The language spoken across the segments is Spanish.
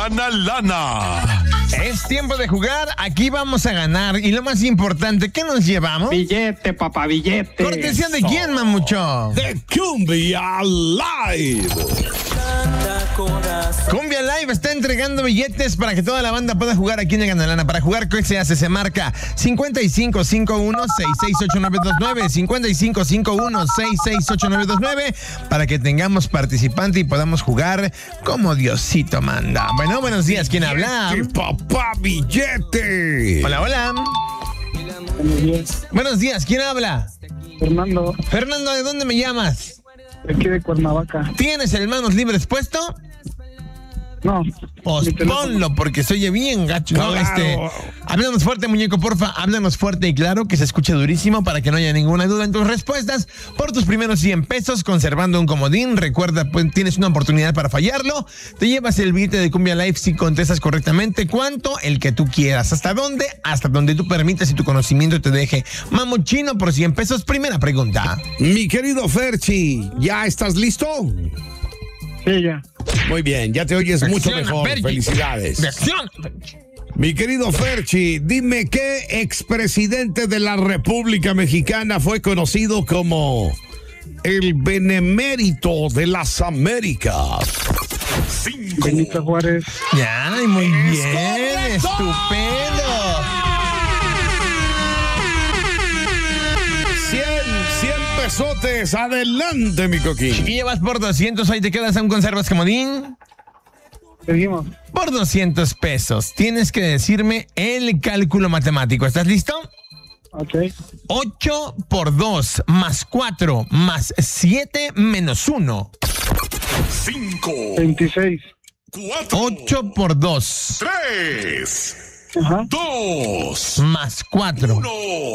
gana lana. Es tiempo de jugar, aquí vamos a ganar. Y lo más importante, ¿qué nos llevamos? Billete, papá, billete. ¿Cortesía de quién, mamucho? De Cumbia Live. Cumbia Live está entregando billetes para que toda la banda pueda jugar aquí en Gana Lana. Para jugar, ¿qué se hace? Se marca 5551-668929, 5551-668929, para que tengamos participante y podamos jugar como Diosito manda. Bueno, buenos días, ¿quién habla? ¡Billete, papá, billete! Hola, hola. Buenos días. Buenos días, ¿quién habla? Fernando, Fernando, ¿de dónde me llamas? de aquí de Cuernavaca. ¿Tienes el manos libres puesto? No. Pues mi teléfono. ponlo, porque se oye bien gacho, ¿no? Claro. Háblanos fuerte, muñeco, porfa. Háblanos fuerte y claro, que se escuche durísimo para que no haya ninguna duda en tus respuestas. Por tus primeros 100 pesos, conservando un comodín. Recuerda, pues, tienes una oportunidad para fallarlo. Te llevas el billete de Cumbia Live si contestas correctamente. ¿Cuánto? El que tú quieras. ¿Hasta dónde? Hasta donde tú permitas y tu conocimiento te deje. Mamuchino por 100 pesos. Primera pregunta. Mi querido Ferchi, ¿ya estás listo? Sí, ya. Muy bien, ya te oyes mucho Reacciona, mejor. Ferchi. Felicidades. Reacción. Mi querido Ferchi, dime qué expresidente de la República Mexicana fue conocido como el benemérito de las Américas. 5. Benito Juárez. Ya, y muy bien. correcto. Estupendo. 100 pesotes. Adelante, mi Y coquín. llevas por 200, ahí te quedas, aún conservas comodín. Seguimos. Por 200 pesos, tienes que decirme el cálculo matemático. ¿Estás listo? Ok. 8 por 2 más 4 más 7 menos 1. 5, 26. 4, 8 por 2 3, Ajá. 2, más 4 1.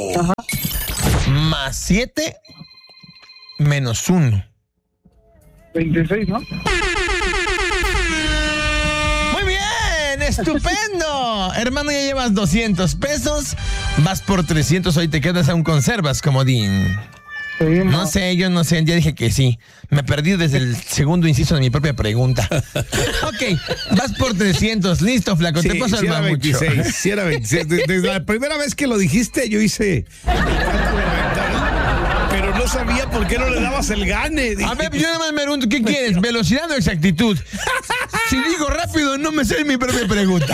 más 7 menos 1. 26, ¿no? Muy bien, estupendo. Hermano, ya llevas 200 pesos. Vas por 300, hoy te quedas, aún conservas comodín. Seguimos. No sé, yo no sé, ya dije que sí. Me perdí desde el segundo inciso de mi propia pregunta. Ok, vas por 300, listo, flaco, te paso el era mamucho. 26, sí era 26. Desde la primera vez que lo dijiste, yo hice pero no sabía por qué no le dabas el gane. A ver, yo nada más me pregunto, ¿qué quieres? ¿Velocidad o exactitud? Si digo rápido, no me sé mi propia pregunta.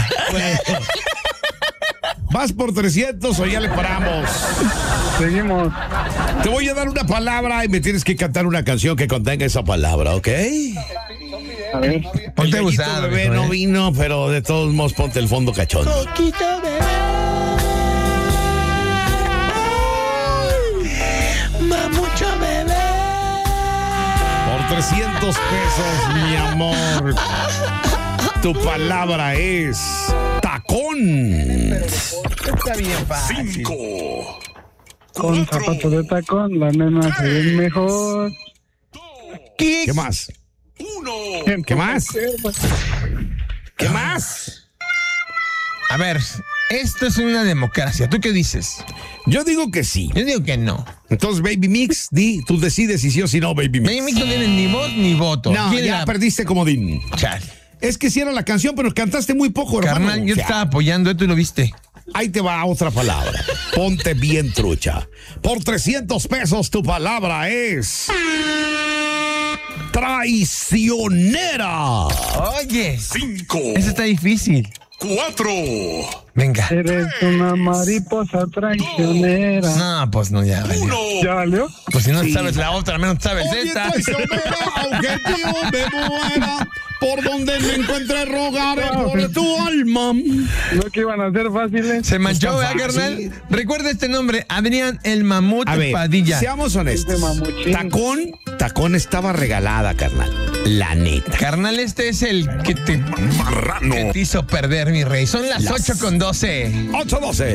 ¿Vas por 300 o ya le paramos? Seguimos. Te voy a dar una palabra y me tienes que cantar una canción que contenga esa palabra, ¿ok? A ver. Ponte El gallito abusado, bebé hijo, no vino, pero de todos modos ponte el fondo cachondo. Poquito bebé. Mamucho bebé. Por 300 pesos, mi amor. Tu palabra es tacón. Está bien fácil. 5, Con zapatos de tacón, la nena se ve mejor. ¿Qué más? 1. ¿Qué más? ¿Qué más? A ver, esto es una democracia. ¿Tú qué dices? Yo digo que sí. Yo digo que no. Entonces, Baby Mix, tú decides si sí o si no, Baby Mix. Baby Mix no tiene ni voz ni voto. No, ¿Quién ya la- perdiste comodín. Chale. Es que sí era la canción, pero cantaste muy poco, hermano. Carnal, yo O te sea, estaba apoyando, tú lo viste. ahí te va otra palabra. Ponte bien trucha. Por 300 pesos, tu palabra es traicionera. Oye, 5, eso está difícil. 4. Venga. Eres una mariposa traicionera. No, pues no, ya valió. ¿Ya valió? Pues si no Sí. sabes la otra, al menos sabes Oye, esta. traicionera, aunque yo me muera, por donde me encuentre rogaré por tu alma. ¿No que iban a ser fáciles? Se manchó, Está ¿verdad, fácil. carnal? Recuerda este nombre, Adrián el Mamut A ver, Padilla. seamos honestos. Este mamuchín. Tacón estaba regalada, carnal. La neta. Carnal, este es el que te hizo perder, mi rey. Son las 8:12. 8:12.